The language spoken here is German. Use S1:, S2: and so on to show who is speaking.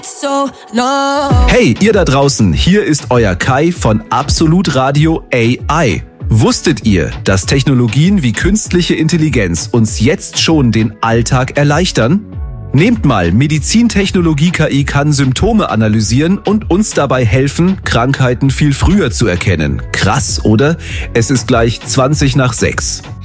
S1: So long.
S2: Hey, ihr da draußen, hier ist euer Kai von Absolut Radio AI. Wusstet ihr, dass Technologien wie künstliche Intelligenz uns jetzt schon den Alltag erleichtern? Nehmt mal, Medizintechnologie-KI kann Symptome analysieren und uns dabei helfen, Krankheiten viel früher zu erkennen. Krass, oder? Es ist gleich 20 nach 6.